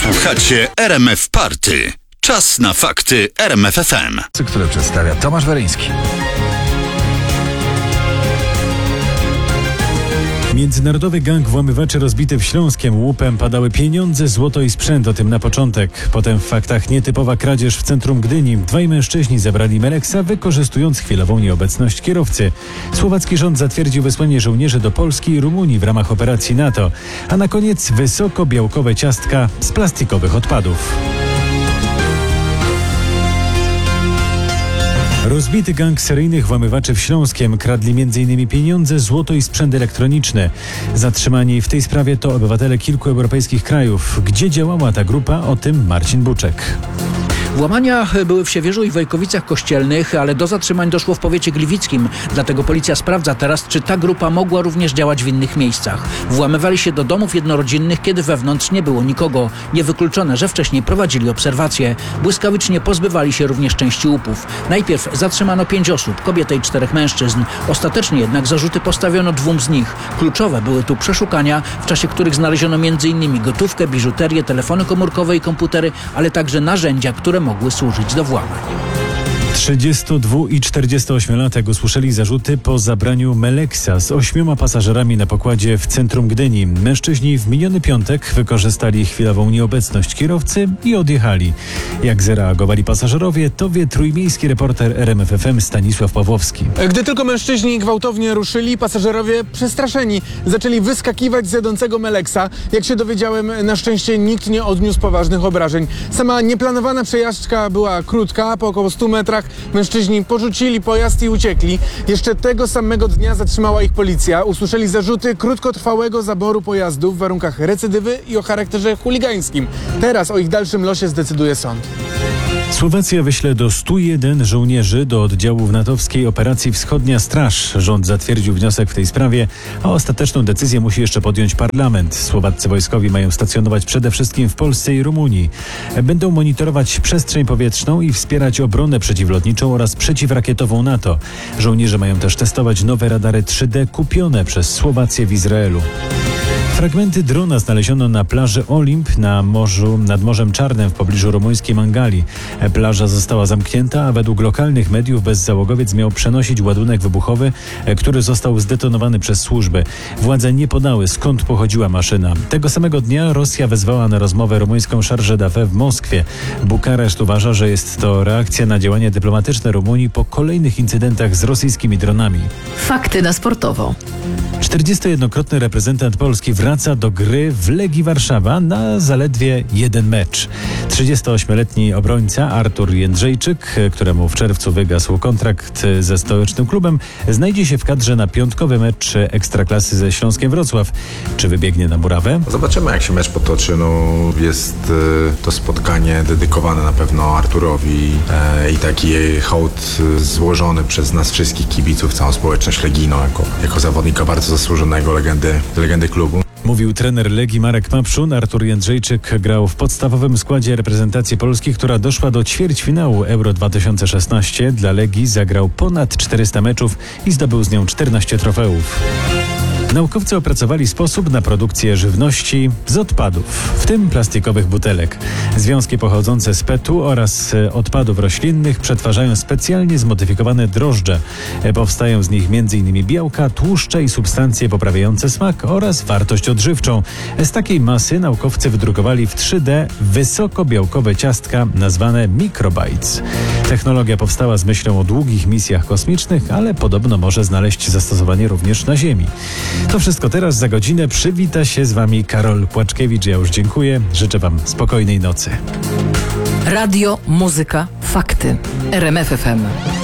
Słuchacie RMF Party. Czas na fakty RMF FM. Które przedstawia Tomasz Weryński. Międzynarodowy gang włamywaczy rozbity w Śląskiem łupem padały pieniądze, złoto i sprzęt, o tym na początek. Potem w faktach nietypowa kradzież w centrum Gdyni. Dwaj mężczyźni zabrali Meleksa, wykorzystując chwilową nieobecność kierowcy. Słowacki rząd zatwierdził wysłanie żołnierzy do Polski i Rumunii w ramach operacji NATO. A na koniec wysokobiałkowe ciastka z plastikowych odpadów. Rozbity gang seryjnych włamywaczy w Śląskiem kradli m.in. pieniądze, złoto i sprzęt elektroniczny. Zatrzymani w tej sprawie to obywatele kilku europejskich krajów. Gdzie działała ta grupa? O tym Marcin Buczek. Włamania były w Siewierzu i Wojkowicach Kościelnych, ale do zatrzymań doszło w powiecie gliwickim. Dlatego policja sprawdza teraz, czy ta grupa mogła również działać w innych miejscach. Włamywali się do domów jednorodzinnych, kiedy wewnątrz nie było nikogo. Niewykluczone, że wcześniej prowadzili obserwacje. Błyskawicznie pozbywali się również części łupów. Najpierw zatrzymano 5 osób, kobietę i 4 mężczyzn. Ostatecznie jednak zarzuty postawiono 2 z nich. Kluczowe były tu przeszukania, w czasie których znaleziono m.in. gotówkę, biżuterię, telefony komórkowe i komputery, ale także narzędzia, które mogły służyć do włamań. 32 i 48-latek usłyszeli zarzuty po zabraniu Meleksa z 8 pasażerami na pokładzie w centrum Gdyni. Mężczyźni w miniony piątek wykorzystali chwilową nieobecność kierowcy i odjechali. Jak zareagowali pasażerowie, to wie trójmiejski reporter RMF FM Stanisław Pawłowski. Gdy tylko mężczyźni gwałtownie ruszyli, pasażerowie przestraszeni zaczęli wyskakiwać z jadącego Meleksa. Jak się dowiedziałem, na szczęście nikt nie odniósł poważnych obrażeń. Sama nieplanowana przejażdżka była krótka, po około 100 metrach. Mężczyźni porzucili pojazd i uciekli. Jeszcze tego samego dnia zatrzymała ich policja. Usłyszeli zarzuty krótkotrwałego zaboru pojazdu w warunkach recydywy i o charakterze chuligańskim. Teraz o ich dalszym losie zdecyduje sąd. Słowacja wyśle do 101 żołnierzy do oddziałów natowskiej operacji Wschodnia Straż. Rząd zatwierdził wniosek w tej sprawie, a ostateczną decyzję musi jeszcze podjąć parlament. Słowaccy wojskowi mają stacjonować przede wszystkim w Polsce i Rumunii. Będą monitorować przestrzeń powietrzną i wspierać obronę przeciwlotniczą oraz przeciwrakietową NATO. Żołnierze mają też testować nowe radary 3D kupione przez Słowację w Izraelu. Fragmenty drona znaleziono na plaży Olimp nad Morzem Czarnym w pobliżu rumuńskiej Mangali. Plaża została zamknięta, a według lokalnych mediów bezzałogowiec miał przenosić ładunek wybuchowy, który został zdetonowany przez służby. Władze nie podały, skąd pochodziła maszyna. Tego samego dnia Rosja wezwała na rozmowę rumuńską Chargé d'Affaires w Moskwie. Bukareszt uważa, że jest to reakcja na działania dyplomatyczne Rumunii po kolejnych incydentach z rosyjskimi dronami. Fakty na sportowo. 41-krotny reprezentant Polski wraca do gry w Legii Warszawa na zaledwie 1 mecz. 38-letni obrońca Artur Jędrzejczyk, któremu w czerwcu wygasł kontrakt ze stołecznym klubem, znajdzie się w kadrze na piątkowy mecz Ekstraklasy ze Śląskiem Wrocław. Czy wybiegnie na murawę? Zobaczymy, jak się mecz potoczy. Jest to spotkanie dedykowane na pewno Arturowi i taki hołd złożony przez nas wszystkich kibiców, całą społeczność legijną jako zawodnika bardzo zasłużonego, legendy klubu. Mówił trener Legii Marek Mapszun. Artur Jędrzejczyk grał w podstawowym składzie reprezentacji Polski, która doszła do ćwierćfinału Euro 2016. Dla Legii zagrał ponad 400 meczów i zdobył z nią 14 trofeów. Naukowcy opracowali sposób na produkcję żywności z odpadów, w tym plastikowych butelek. Związki pochodzące z PET-u oraz odpadów roślinnych przetwarzają specjalnie zmodyfikowane drożdże. Powstają z nich m.in. białka, tłuszcze i substancje poprawiające smak oraz wartość odżywczą. Z takiej masy naukowcy wydrukowali w 3D wysokobiałkowe ciastka nazwane microbites. Technologia powstała z myślą o długich misjach kosmicznych, ale podobno może znaleźć zastosowanie również na Ziemi. To wszystko teraz. Za godzinę przywita się z Wami Karol Płaczkiewicz. Ja już dziękuję. Życzę Wam spokojnej nocy. Radio, muzyka, fakty. RMF FM.